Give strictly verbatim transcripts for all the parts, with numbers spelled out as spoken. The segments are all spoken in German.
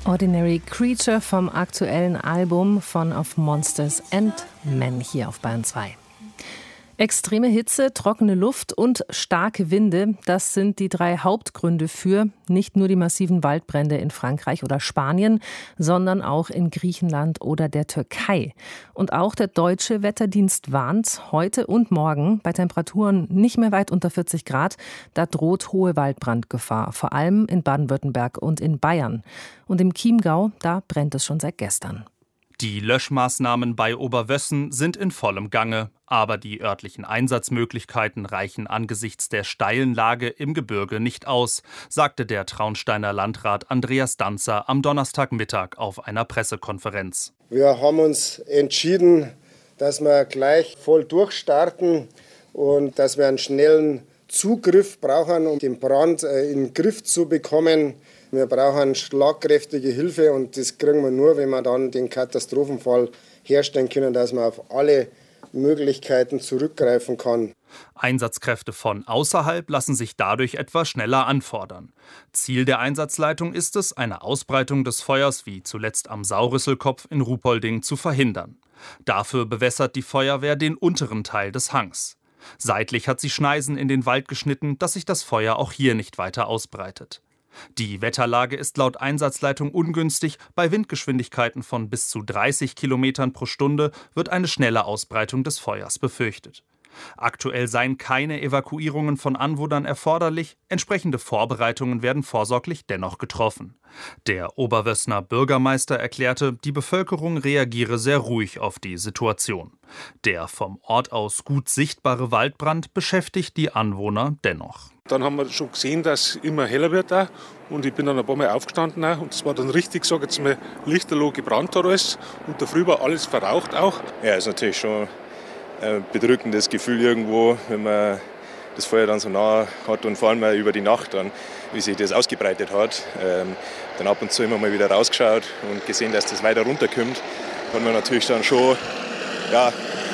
Ordinary Creature vom aktuellen Album von Of Monsters and Men hier auf Bayern zwei. Extreme Hitze, trockene Luft und starke Winde, das sind die drei Hauptgründe für nicht nur die massiven Waldbrände in Frankreich oder Spanien, sondern auch in Griechenland oder der Türkei. Und auch der deutsche Wetterdienst warnt, heute und morgen bei Temperaturen nicht mehr weit unter vierzig Grad, da droht hohe Waldbrandgefahr, vor allem in Baden-Württemberg und in Bayern. Und im Chiemgau, da brennt es schon seit gestern. Die Löschmaßnahmen bei Oberwössen sind in vollem Gange, aber die örtlichen Einsatzmöglichkeiten reichen angesichts der steilen Lage im Gebirge nicht aus, sagte der Traunsteiner Landrat Andreas Danzer am Donnerstagmittag auf einer Pressekonferenz. Wir haben uns entschieden, dass wir gleich voll durchstarten und dass wir einen schnellen Zugriff brauchen, um den Brand in den Griff zu bekommen. Wir brauchen schlagkräftige Hilfe und das kriegen wir nur, wenn wir dann den Katastrophenfall herstellen können, dass man auf alle Möglichkeiten zurückgreifen kann. Einsatzkräfte von außerhalb lassen sich dadurch etwas schneller anfordern. Ziel der Einsatzleitung ist es, eine Ausbreitung des Feuers wie zuletzt am Saurüsselkopf in Ruhpolding zu verhindern. Dafür bewässert die Feuerwehr den unteren Teil des Hangs. Seitlich hat sie Schneisen in den Wald geschnitten, dass sich das Feuer auch hier nicht weiter ausbreitet. Die Wetterlage ist laut Einsatzleitung ungünstig. Bei Windgeschwindigkeiten von bis zu dreißig Kilometern pro Stunde wird eine schnelle Ausbreitung des Feuers befürchtet. Aktuell seien keine Evakuierungen von Anwohnern erforderlich. Entsprechende Vorbereitungen werden vorsorglich dennoch getroffen. Der Oberwössener Bürgermeister erklärte, die Bevölkerung reagiere sehr ruhig auf die Situation. Der vom Ort aus gut sichtbare Waldbrand beschäftigt die Anwohner dennoch. Dann haben wir schon gesehen, dass es immer heller wird auch. Und ich bin dann ein paar Mal aufgestanden auch. Und es war dann richtig, sage jetzt mal, lichterloh gebrannt hat alles. Und da früh war alles verraucht auch. Ja, ist natürlich schon ein bedrückendes Gefühl irgendwo, wenn man das Feuer dann so nah hat und vor allem über die Nacht dann, wie sich das ausgebreitet hat. Ähm, dann ab und zu immer mal wieder rausgeschaut und gesehen, dass das weiter runterkommt. Hat man natürlich dann schon ja,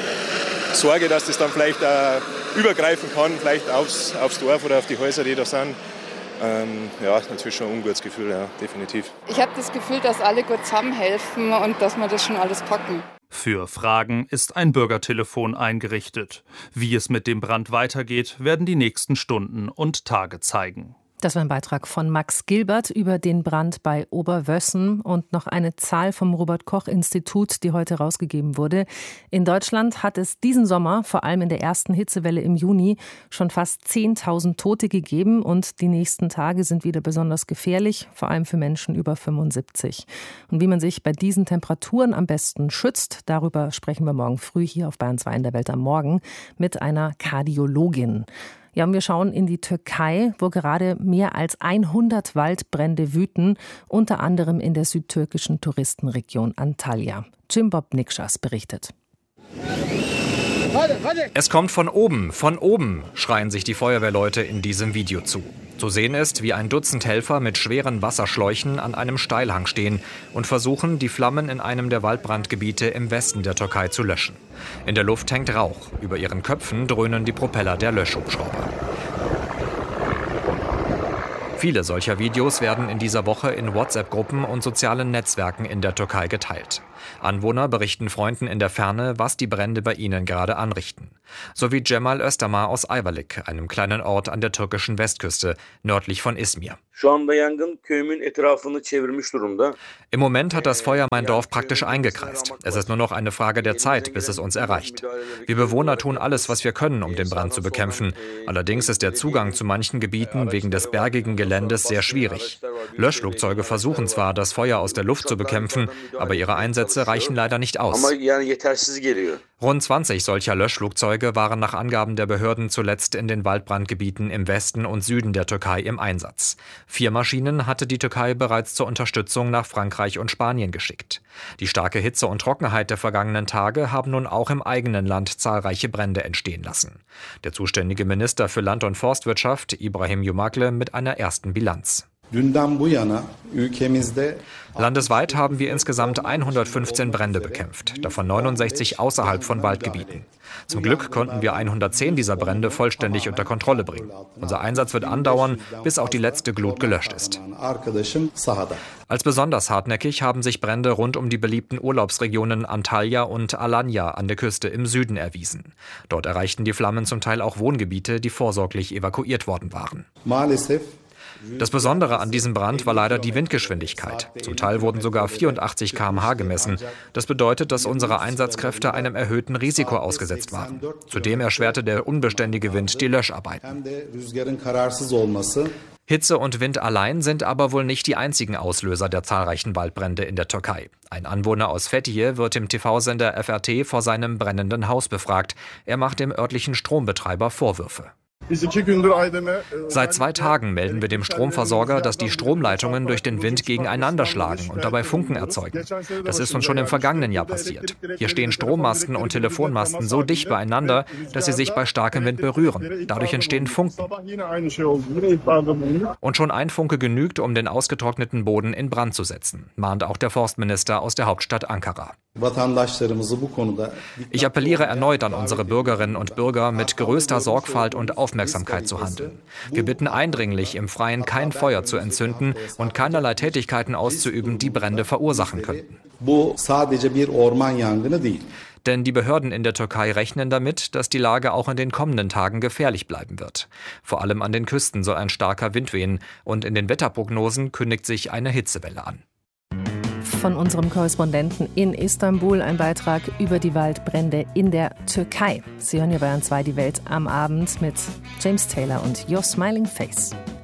Sorge, dass das dann vielleicht auch übergreifen kann, vielleicht aufs, aufs Dorf oder auf die Häuser, die da sind. Ähm, ja, natürlich schon ein ungutes Gefühl, ja, definitiv. Ich habe das Gefühl, dass alle gut zusammenhelfen und dass wir das schon alles packen. Für Fragen ist ein Bürgertelefon eingerichtet. Wie es mit dem Brand weitergeht, werden die nächsten Stunden und Tage zeigen. Das war ein Beitrag von Max Gilbert über den Brand bei Oberwössen und noch eine Zahl vom Robert-Koch-Institut, die heute rausgegeben wurde. In Deutschland hat es diesen Sommer, vor allem in der ersten Hitzewelle im Juni, schon fast zehntausend Tote gegeben und die nächsten Tage sind wieder besonders gefährlich, vor allem für Menschen über fünfundsiebzig. Und wie man sich bei diesen Temperaturen am besten schützt, darüber sprechen wir morgen früh hier auf Bayern zwei in der Welt am Morgen mit einer Kardiologin. Ja, und wir schauen in die Türkei, wo gerade mehr als hundert Waldbrände wüten, unter anderem in der südtürkischen Touristenregion Antalya. Cimbob Nikşas berichtet. Es kommt von oben, von oben, schreien sich die Feuerwehrleute in diesem Video zu. Zu sehen ist, wie ein Dutzend Helfer mit schweren Wasserschläuchen an einem Steilhang stehen und versuchen, die Flammen in einem der Waldbrandgebiete im Westen der Türkei zu löschen. In der Luft hängt Rauch. Über ihren Köpfen dröhnen die Propeller der Löschhubschrauber. Viele solcher Videos werden in dieser Woche in WhatsApp-Gruppen und sozialen Netzwerken in der Türkei geteilt. Anwohner berichten Freunden in der Ferne, was die Brände bei ihnen gerade anrichten. So wie Cemal Özdamar aus Ayvalık, einem kleinen Ort an der türkischen Westküste, nördlich von Izmir. Im Moment hat das Feuer mein Dorf praktisch eingekreist. Es ist nur noch eine Frage der Zeit, bis es uns erreicht. Wir Bewohner tun alles, was wir können, um den Brand zu bekämpfen. Allerdings ist der Zugang zu manchen Gebieten wegen des bergigen Geländes sehr schwierig. Löschflugzeuge versuchen zwar, das Feuer aus der Luft zu bekämpfen, aber ihre Einsätze reichen leider nicht aus. Rund zwanzig solcher Löschflugzeuge waren nach Angaben der Behörden zuletzt in den Waldbrandgebieten im Westen und Süden der Türkei im Einsatz. Vier Maschinen hatte die Türkei bereits zur Unterstützung nach Frankreich und Spanien geschickt. Die starke Hitze und Trockenheit der vergangenen Tage haben nun auch im eigenen Land zahlreiche Brände entstehen lassen. Der zuständige Minister für Land- und Forstwirtschaft, Ibrahim Yumakle, mit einer ersten Bilanz. Landesweit haben wir insgesamt hundertfünfzehn Brände bekämpft, davon neunundsechzig außerhalb von Waldgebieten. Zum Glück konnten wir hundertzehn dieser Brände vollständig unter Kontrolle bringen. Unser Einsatz wird andauern, bis auch die letzte Glut gelöscht ist. Als besonders hartnäckig haben sich Brände rund um die beliebten Urlaubsregionen Antalya und Alanya an der Küste im Süden erwiesen. Dort erreichten die Flammen zum Teil auch Wohngebiete, die vorsorglich evakuiert worden waren. Das Besondere an diesem Brand war leider die Windgeschwindigkeit. Zum Teil wurden sogar vierundachtzig Kilometer pro Stunde gemessen. Das bedeutet, dass unsere Einsatzkräfte einem erhöhten Risiko ausgesetzt waren. Zudem erschwerte der unbeständige Wind die Löscharbeiten. Hitze und Wind allein sind aber wohl nicht die einzigen Auslöser der zahlreichen Waldbrände in der Türkei. Ein Anwohner aus Fethiye wird im T V-Sender F R T vor seinem brennenden Haus befragt. Er macht dem örtlichen Strombetreiber Vorwürfe. Seit zwei Tagen melden wir dem Stromversorger, dass die Stromleitungen durch den Wind gegeneinander schlagen und dabei Funken erzeugen. Das ist uns schon im vergangenen Jahr passiert. Hier stehen Strommasten und Telefonmasten so dicht beieinander, dass sie sich bei starkem Wind berühren. Dadurch entstehen Funken. Und schon ein Funke genügt, um den ausgetrockneten Boden in Brand zu setzen, mahnt auch der Forstminister aus der Hauptstadt Ankara. Ich appelliere erneut an unsere Bürgerinnen und Bürger, mit größter Sorgfalt und Aufmerksamkeit zu handeln. Wir bitten eindringlich, im Freien kein Feuer zu entzünden und keinerlei Tätigkeiten auszuüben, die Brände verursachen könnten. Denn die Behörden in der Türkei rechnen damit, dass die Lage auch in den kommenden Tagen gefährlich bleiben wird. Vor allem an den Küsten soll ein starker Wind wehen und in den Wetterprognosen kündigt sich eine Hitzewelle an. Von unserem Korrespondenten in Istanbul ein Beitrag über die Waldbrände in der Türkei. Sie hören hier Bayern zwei die Welt am Abend mit James Taylor und Your Smiling Face.